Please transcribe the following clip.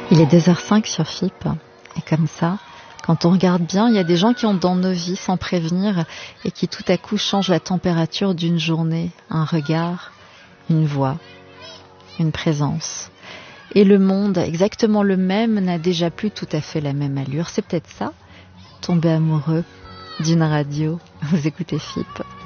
Il est 2h05 sur FIP. Et comme ça, quand on regarde bien, il y a des gens qui entrent dans nos vies sans prévenir et qui tout à coup changent la température d'une journée, un regard, une voix, une présence. Et le monde, exactement le même, n'a déjà plus tout à fait la même allure. C'est peut-être ça, tomber amoureux d'une radio. Vous écoutez FIP.